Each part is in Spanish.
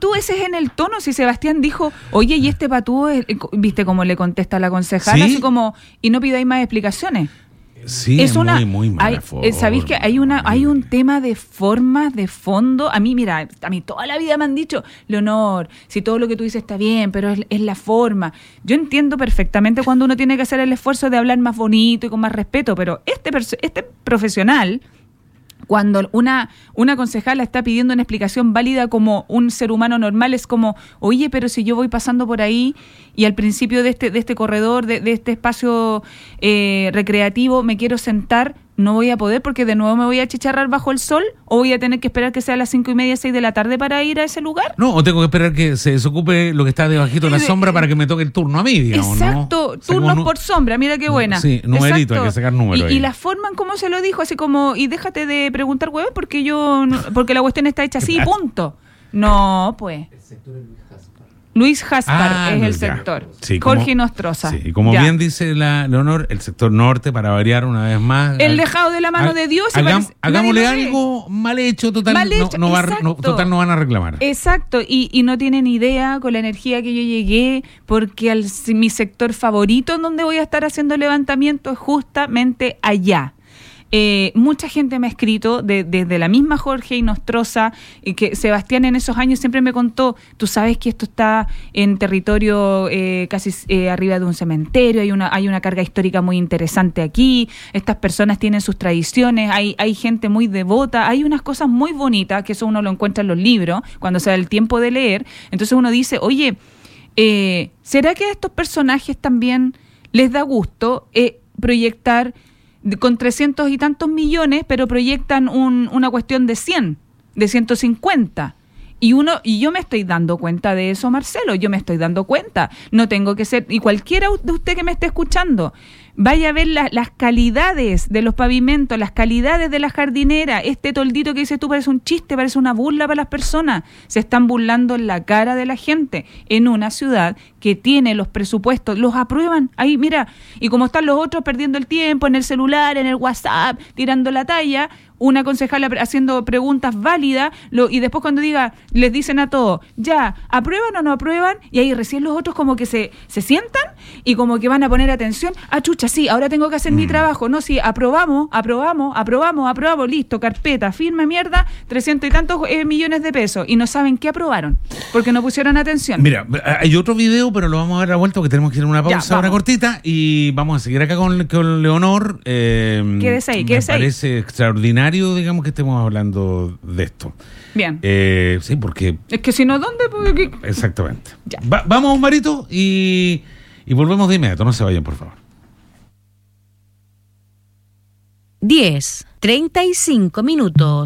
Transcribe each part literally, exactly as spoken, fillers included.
tú, ese es en el tono. Si Sebastián dijo, oye, y este patúo, es, viste cómo le contesta a la concejala, ¿Sí? así como, y no pidáis más explicaciones. Sí, es una, muy, muy mala hay, forma. ¿Sabéis que hay una hay un tema de formas, de fondo? A mí, mira, a mí toda la vida me han dicho, Leonor, si todo lo que tú dices está bien, pero es, es la forma. Yo entiendo perfectamente cuando uno tiene que hacer el esfuerzo de hablar más bonito y con más respeto, pero este, este profesional, cuando una, una concejala está pidiendo una explicación válida como un ser humano normal, es como, oye, pero si yo voy pasando por ahí y al principio de este, de este corredor, de, de este espacio eh, recreativo, me quiero sentar, no voy a poder porque de nuevo me voy a chicharrar bajo el sol, o voy a tener que esperar que sea a las cinco y media, seis de la tarde para ir a ese lugar. No, o tengo que esperar que se desocupe lo que está debajito de la sombra para que me toque el turno a mí, digamos. Exacto, ¿no? turnos nu- por sombra, mira qué buena. Sí, numerito, hay que sacar números. Y, y la forma en cómo se lo dijo, así como, y déjate de preguntar, huevón, porque yo, no- porque la cuestión está hecha así, punto. No, pues. El sector es Luis Jaspar. Luis Jaspar Ah, es no, el ya. sector. Sí, como- Jorge Nostroza. Sí, y como Ya. bien dice la Leonor, el sector norte, para variar una vez más. El al- dejado de la mano ha- de Dios. y hagam- parece- hagámosle nadie lo ve. algo mal hecho, total, Mal no- hecho, no, va- no, exacto. total no van a reclamar. Exacto, y, y no tienen idea con la energía que yo llegué, porque al, si mi sector favorito en donde voy a estar haciendo levantamiento es justamente allá. Eh, mucha gente me ha escrito de- desde la misma Jorge y Nostroza, y que Sebastián en esos años siempre me contó, tú sabes que esto está en territorio eh, casi eh, arriba de un cementerio, hay una, hay una carga histórica muy interesante aquí, estas personas tienen sus tradiciones, hay, hay gente muy devota, hay unas cosas muy bonitas, que eso uno lo encuentra en los libros, cuando se da el tiempo de leer, entonces uno dice, oye, eh, ¿será que a estos personajes también les da gusto eh, proyectar de- con trescientos y tantos millones, pero proyectan un, una cuestión de cien, de ciento cincuenta? Y uno y yo me estoy dando cuenta de eso, Marcelo, yo me estoy dando cuenta. No tengo que ser, y cualquiera de usted que me esté escuchando, vaya a ver la- las calidades de los pavimentos, las calidades de la jardinera. Este toldito que dices tú parece un chiste, parece una burla para las personas. Se están burlando en la cara de la gente en una ciudad que tiene los presupuestos, los aprueban. Ahí, mira, y como están los otros perdiendo el tiempo en el celular, en el WhatsApp, tirando la talla, una concejala pre- haciendo preguntas válidas, lo, y después cuando diga, les dicen a todos, ya, ¿aprueban o no aprueban? Y ahí recién los otros como que se, se sientan y como que van a poner atención. Ah, chucha, sí, ahora tengo que hacer mi trabajo. No, sí, aprobamos, aprobamos, aprobamos, aprobamos, listo, carpeta, firme, mierda, trescientos y tantos eh, millones de pesos. Y no saben qué aprobaron, porque no pusieron atención. Mira, hay otro video, pero lo vamos a ver a vuelta porque tenemos que ir a una pausa Ya, ahora vamos. cortita y vamos a seguir acá con, con Leonor. Eh, Quédese ahí, me quédese ahí. parece extraordinario, digamos, que estemos hablando de esto. Bien. Eh, sí, porque... Es que si no, ¿dónde? Porque- Exactamente. Ya. Va- vamos, Marito, y, y volvemos de inmediato. No se vayan, por favor. diez, treinta y cinco minutos.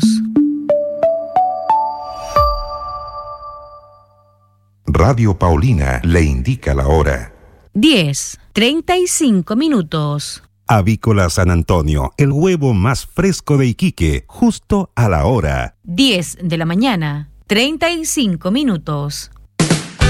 Radio Paulina le indica la hora. diez, treinta y cinco minutos. Avícola San Antonio, el huevo más fresco de Iquique, justo a la hora. diez de la mañana, treinta y cinco minutos.